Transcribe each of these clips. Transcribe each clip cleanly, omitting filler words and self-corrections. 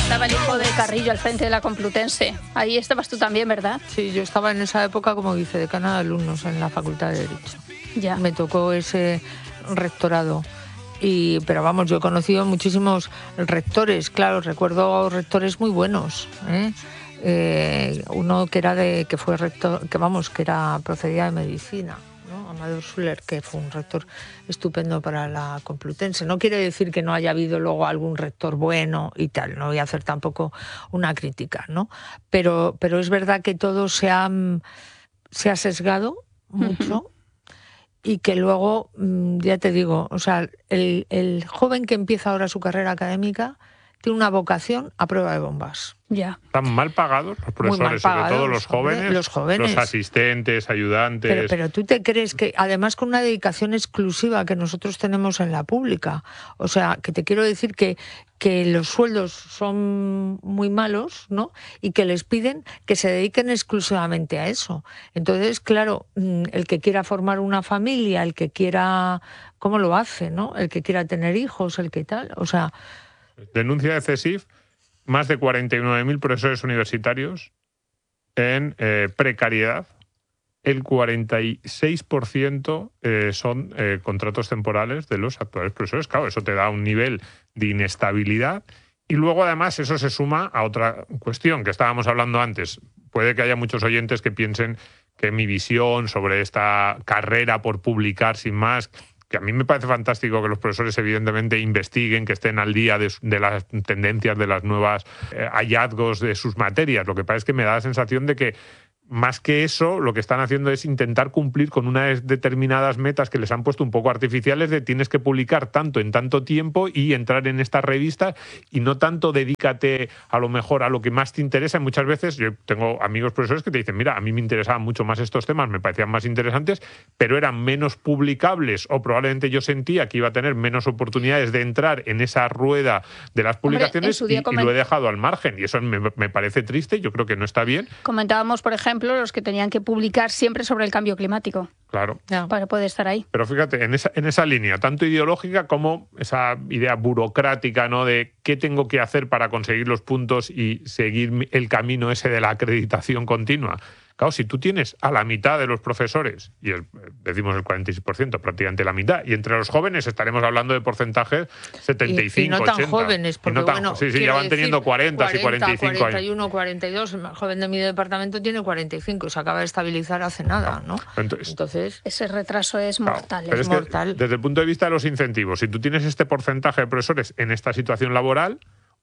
Estaba el hijo de Carrillo al frente de la Complutense. Ahí estabas tú también, ¿verdad? Sí, yo estaba en esa época como vicedecana de alumnos en la Facultad de Derecho. Ya. Me tocó ese rectorado. Pero vamos, yo he conocido muchísimos rectores, claro, recuerdo rectores muy buenos, uno que fue rector, que era procedía de medicina, ¿no? Amador Schuller, que fue un rector estupendo para la Complutense. No quiere decir que no haya habido luego algún rector bueno y tal, no voy a hacer tampoco una crítica, ¿no? Pero es verdad que todo se ha sesgado mucho. Y que luego, ya te digo, o sea, el joven que empieza ahora su carrera académica tiene una vocación a prueba de bombas. Ya. Están mal pagados los profesores, sobre todo los jóvenes, los asistentes, ayudantes. Pero tú te crees que, además con una dedicación exclusiva que nosotros tenemos en la pública, o sea, que te quiero decir que los sueldos son muy malos, ¿no? Y que les piden que se dediquen exclusivamente a eso. Entonces, claro, el que quiera formar una familia, el que quiera, ¿cómo lo hace, no? El que quiera tener hijos, el que tal, o sea... Denuncia de CESIF más de 49.000 profesores universitarios en precariedad. El 46% son contratos temporales de los actuales profesores. Claro, eso te da un nivel de inestabilidad. Y luego, además, eso se suma a otra cuestión que estábamos hablando antes. Puede que haya muchos oyentes que piensen que mi visión sobre esta carrera por publicar sin más... que a mí me parece fantástico que los profesores evidentemente investiguen, que estén al día de las tendencias, de las nuevas hallazgos de sus materias. Lo que pasa es que me da la sensación de que más que eso, lo que están haciendo es intentar cumplir con unas determinadas metas que les han puesto un poco artificiales de tienes que publicar tanto en tanto tiempo y entrar en estas revistas y no tanto dedícate a lo mejor a lo que más te interesa. Y muchas veces yo tengo amigos profesores que te dicen, mira, a mí me interesaban mucho más estos temas, me parecían más interesantes, pero eran menos publicables o probablemente yo sentía que iba a tener menos oportunidades de entrar en esa rueda de las publicaciones. Hombre, y lo he dejado al margen y eso me parece triste, yo creo que no está bien. Comentábamos, por ejemplo, los que tenían que publicar siempre sobre el cambio climático. Claro. Para poder estar ahí. Pero fíjate, en esa línea, tanto ideológica como esa idea burocrática, ¿no? De qué tengo que hacer para conseguir los puntos y seguir el camino ese de la acreditación continua. Claro, si tú tienes a la mitad de los profesores, y decimos el 46%, prácticamente la mitad, y entre los jóvenes estaremos hablando de porcentajes 75, y no 80. tan jóvenes, porque bueno, sí, ya van teniendo 40 y 45 41, 42, el más joven de mi departamento tiene 45 y se acaba de estabilizar hace nada, ¿no? Entonces ese retraso es mortal. Pero es mortal. Desde el punto de vista de los incentivos, si tú tienes este porcentaje de profesores en esta situación laboral,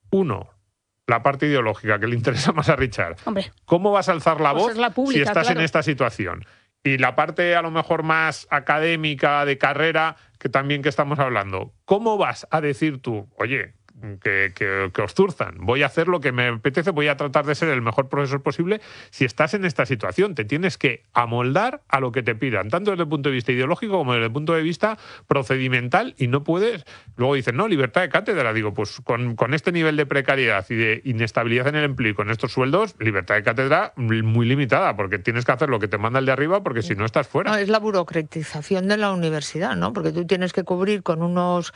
la parte ideológica que le interesa más a Richard. Hombre, ¿cómo vas a alzar la voz pública, si estás claro, en esta situación? Y la parte a lo mejor más académica, de carrera, que también que estamos hablando, ¿cómo vas a decir tú, oye, que os zurzan, voy a hacer lo que me apetece, voy a tratar de ser el mejor profesor posible? Si estás en esta situación, te tienes que amoldar a lo que te pidan, tanto desde el punto de vista ideológico como desde el punto de vista procedimental, y no puedes, luego dicen, no, libertad de cátedra. Digo, pues con este nivel de precariedad y de inestabilidad en el empleo y con estos sueldos, libertad de cátedra muy limitada, porque tienes que hacer lo que te manda el de arriba, porque si no estás fuera. No, es la burocratización de la universidad, ¿no? Porque tú tienes que cumplir con unos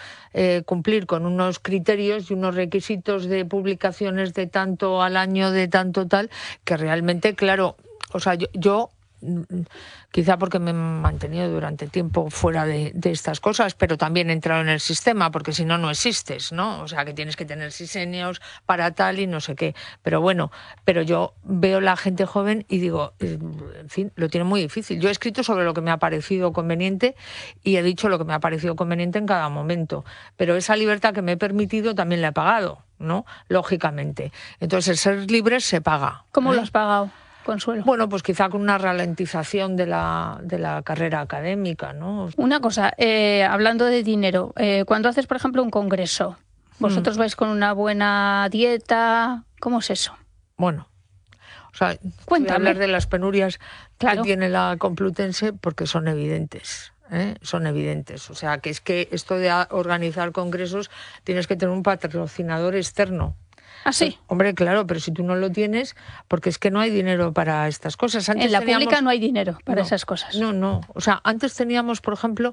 criterios y unos requisitos de publicaciones de tanto al año, de tanto tal, que realmente, claro, o sea, yo quizá porque me he mantenido durante tiempo fuera de estas cosas, pero también he entrado en el sistema, porque si no, no existes, ¿no? O sea, que tienes que tener sisenios para tal y no sé qué. Pero bueno, yo veo la gente joven y digo, en fin, lo tiene muy difícil. Yo he escrito sobre lo que me ha parecido conveniente y he dicho lo que me ha parecido conveniente en cada momento, pero esa libertad que me he permitido también la he pagado, ¿no? Lógicamente. Entonces, el ser libre se paga. ¿Cómo lo has pagado, Consuelo? Bueno, pues quizá con una ralentización de la carrera académica, ¿no? Una cosa, hablando de dinero, cuando haces, por ejemplo, un congreso, ¿vosotros vais con una buena dieta? ¿Cómo es eso? Bueno, o sea, voy a hablar de las penurias que tiene la Complutense porque son evidentes. Son evidentes. O sea, que es que esto de organizar congresos tienes que tener un patrocinador externo. ¿Ah, sí? Hombre, claro, pero si tú no lo tienes, porque es que no hay dinero para estas cosas. Antes En la teníamos... pública no hay dinero para No, esas cosas. No. O sea, antes teníamos, por ejemplo,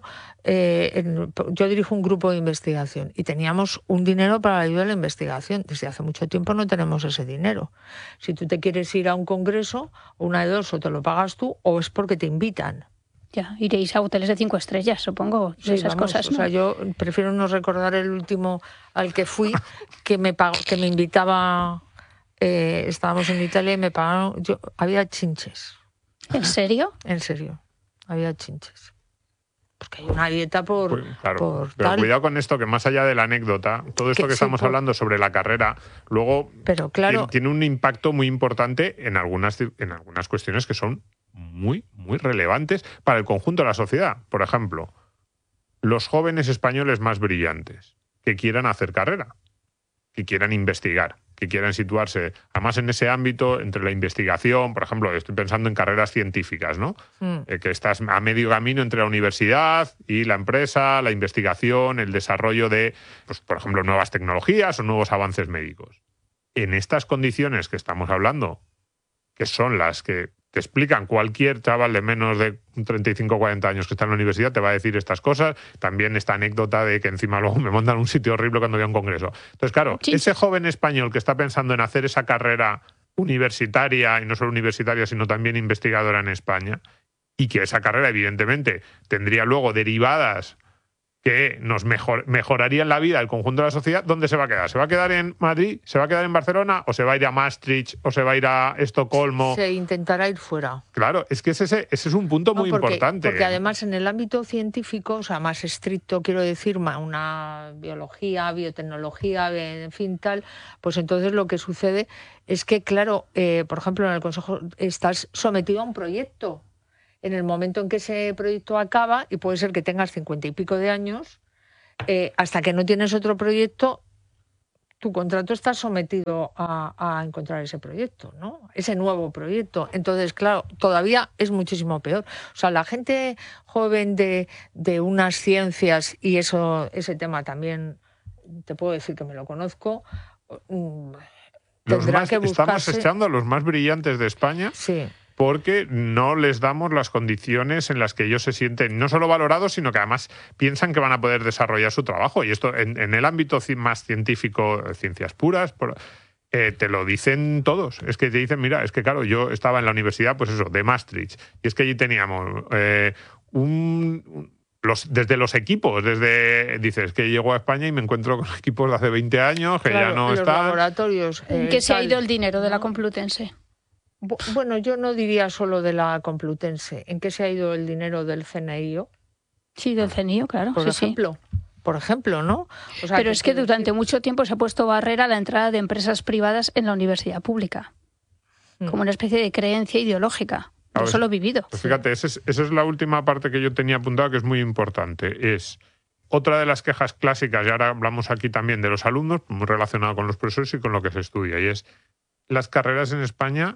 yo dirijo un grupo de investigación y teníamos un dinero para la ayuda a la investigación. Desde hace mucho tiempo no tenemos ese dinero. Si tú te quieres ir a un congreso, una de dos, o te lo pagas tú o es porque te invitan. Ya, iréis a hoteles de 5 estrellas, supongo, Sí, esas vamos, cosas, ¿no? O sea, yo prefiero no recordar el último al que fui, que me invitaba, estábamos en Italia y me pagaron, había chinches. ¿En serio? En serio, había chinches. Porque hay una dieta por Pero tal. cuidado con esto, que más allá de la anécdota, todo esto que estamos hablando sobre la carrera, luego pero claro, tiene un impacto muy importante en algunas cuestiones que son muy, muy relevantes para el conjunto de la sociedad. Por ejemplo, los jóvenes españoles más brillantes que quieran hacer carrera, que quieran investigar, que quieran situarse, además en ese ámbito, entre la investigación, por ejemplo, estoy pensando en carreras científicas, ¿no? Que estás a medio camino entre la universidad y la empresa, la investigación, el desarrollo de, pues, por ejemplo, nuevas tecnologías o nuevos avances médicos. En estas condiciones que estamos hablando, que son las que te explican cualquier chaval de menos de 35 o 40 años que está en la universidad, te va a decir estas cosas. También esta anécdota de que encima luego me mandan a un sitio horrible cuando voy a un congreso. Entonces, claro, ese joven español que está pensando en hacer esa carrera universitaria, y no solo universitaria, sino también investigadora en España, y que esa carrera, evidentemente, tendría luego derivadas que nos mejorarían la vida del conjunto de la sociedad, ¿dónde se va a quedar? ¿Se va a quedar en Madrid? ¿Se va a quedar en Barcelona? ¿O se va a ir a Maastricht? ¿O se va a ir a Estocolmo? Se intentará ir fuera. Claro, es que ese es un punto muy importante. Porque además en el ámbito científico, o sea, más estricto, quiero decir, una biología, biotecnología, en fin, tal, pues entonces lo que sucede es que, claro, por ejemplo, en el Consejo estás sometido a un proyecto. En el momento en que ese proyecto acaba, y puede ser que tengas 50 y pico de años, hasta que no tienes otro proyecto, tu contrato está sometido a encontrar ese proyecto, ¿no? Ese nuevo proyecto. Entonces, claro, todavía es muchísimo peor. O sea, la gente joven de unas ciencias, y ese tema también te puedo decir que me lo conozco, tendrá que buscarse... Estamos echando a los más brillantes de España. Sí. Porque no les damos las condiciones en las que ellos se sienten no solo valorados, sino que además piensan que van a poder desarrollar su trabajo. Y esto en el ámbito más científico, ciencias puras, te lo dicen todos. Es que te dicen, mira, es que claro, yo estaba en la universidad, pues eso, de Maastricht, y es que allí teníamos desde los equipos, dices que llego a España y me encuentro con equipos de hace 20 años que claro, ya no los están. Laboratorios. ¿En qué se ha ido el dinero de la Complutense? Bueno, yo no diría solo de la Complutense. ¿En qué se ha ido el dinero del CNIO? Sí, del CNIO, claro. Por ejemplo. Por ejemplo, ¿no? O sea, pero es que durante mucho tiempo se ha puesto barrera a la entrada de empresas privadas en la universidad pública, como una especie de creencia ideológica. Yo eso lo he vivido. Pues fíjate, esa es la última parte que yo tenía apuntada, que es muy importante. Es otra de las quejas clásicas, y ahora hablamos aquí también de los alumnos, muy relacionado con los profesores y con lo que se estudia, y es las carreras en España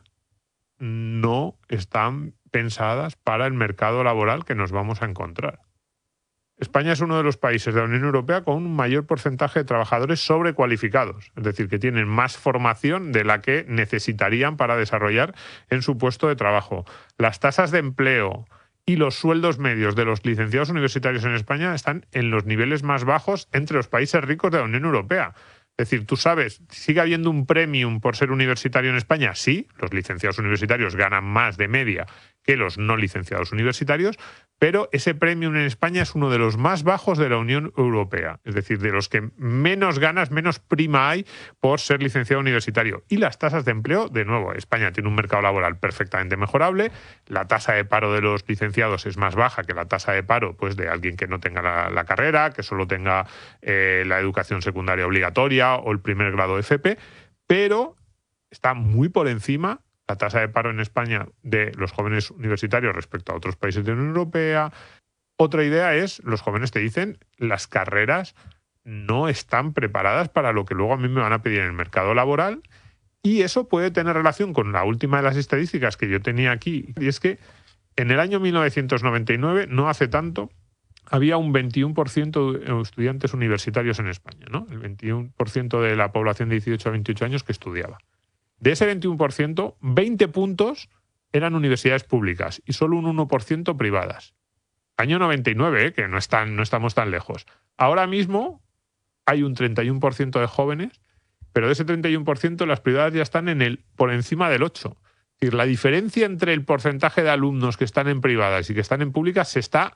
no están pensadas para el mercado laboral que nos vamos a encontrar. España es uno de los países de la Unión Europea con un mayor porcentaje de trabajadores sobrecualificados, es decir, que tienen más formación de la que necesitarían para desarrollar en su puesto de trabajo. Las tasas de empleo y los sueldos medios de los licenciados universitarios en España están en los niveles más bajos entre los países ricos de la Unión Europea. Es decir, tú sabes, ¿sigue habiendo un premium por ser universitario en España? Sí, los licenciados universitarios ganan más de media que los no licenciados universitarios, pero ese premium en España es uno de los más bajos de la Unión Europea. Es decir, de los que menos ganas, menos prima hay por ser licenciado universitario. Y las tasas de empleo, de nuevo, España tiene un mercado laboral perfectamente mejorable. La tasa de paro de los licenciados es más baja que la tasa de paro, pues, de alguien que no tenga la carrera, que solo tenga la educación secundaria obligatoria o el primer grado de FP, pero está muy por encima la tasa de paro en España de los jóvenes universitarios respecto a otros países de la Unión Europea. Otra idea es, los jóvenes te dicen, las carreras no están preparadas para lo que luego a mí me van a pedir en el mercado laboral, y eso puede tener relación con la última de las estadísticas que yo tenía aquí, y es que en el año 1999, no hace tanto, había un 21% de estudiantes universitarios en España, ¿no? El 21% de la población de 18 a 28 años que estudiaba. De ese 21%, 20 puntos eran universidades públicas y solo un 1% privadas. Año 99, que no estamos tan lejos. Ahora mismo hay un 31% de jóvenes, pero de ese 31% las privadas ya están por encima del 8%. Es decir, la diferencia entre el porcentaje de alumnos que están en privadas y que están en públicas se está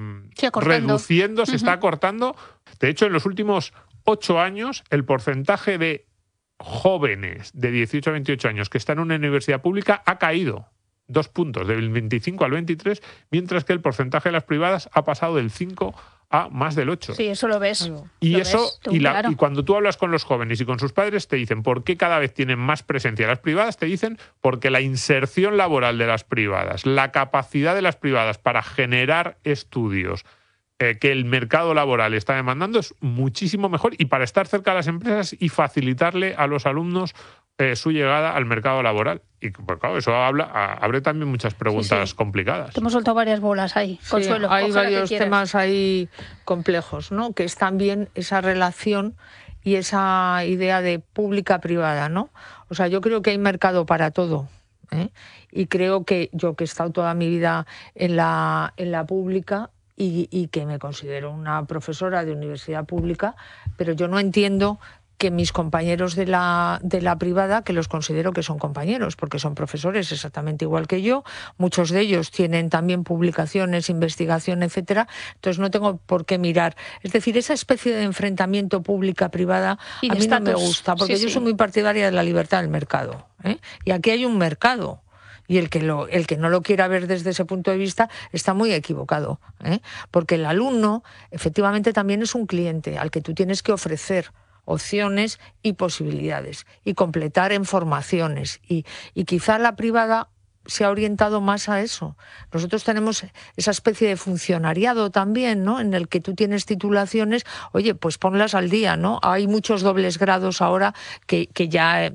reduciendo, se está acortando. De hecho, en los últimos 8 años, el porcentaje de jóvenes de 18 a 28 años que están en una universidad pública ha caído 2 puntos, del 25 al 23, mientras que el porcentaje de las privadas ha pasado del 5 a más del 8. Sí, eso lo ves. Y Claro. Y cuando tú hablas con los jóvenes y con sus padres, te dicen por qué cada vez tienen más presencia las privadas, te dicen porque la inserción laboral de las privadas, la capacidad de las privadas para generar estudios que el mercado laboral está demandando es muchísimo mejor, y para estar cerca de las empresas y facilitarle a los alumnos su llegada al mercado laboral. Y pues, claro, eso abre también muchas preguntas complicadas. Te hemos soltado varias bolas ahí, Sí, Consuelo. hay varios temas ahí complejos, ¿no? Que es también esa relación y esa idea de pública-privada, ¿no? O sea, yo creo que hay mercado para todo, ¿eh? Y creo que yo, que he estado toda mi vida en la pública y que me considero una profesora de universidad pública, pero yo no entiendo que mis compañeros de la privada, que los considero que son compañeros, porque son profesores exactamente igual que yo, muchos de ellos tienen también publicaciones, investigación, etcétera, entonces no tengo por qué mirar. Es decir, esa especie de enfrentamiento pública-privada a mí no me gusta, porque yo soy muy partidaria de la libertad del mercado, ¿eh? Y aquí hay un mercado. Y el que no lo quiera ver desde ese punto de vista está muy equivocado, ¿eh? Porque el alumno efectivamente también es un cliente al que tú tienes que ofrecer opciones y posibilidades y completar en formaciones, y quizá la privada se ha orientado más a eso. Nosotros tenemos esa especie de funcionariado también, ¿no? En el que tú tienes titulaciones, oye, pues ponlas al día, ¿no? Hay muchos dobles grados ahora que ya